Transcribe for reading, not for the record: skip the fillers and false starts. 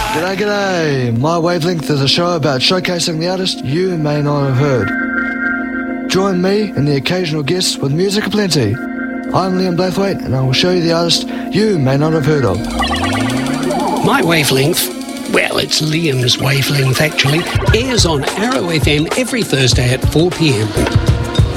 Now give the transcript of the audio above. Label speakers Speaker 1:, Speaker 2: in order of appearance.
Speaker 1: G'day, g'day. My Wavelength is a show about showcasing the artist you may not have heard. Join me and the occasional guests with music aplenty. I'm Liam Blathwaite and I will show you the artist you may not have heard of.
Speaker 2: My Wavelength, well, it's Liam's Wavelength actually, airs on Arrow FM every Thursday at 4 p.m.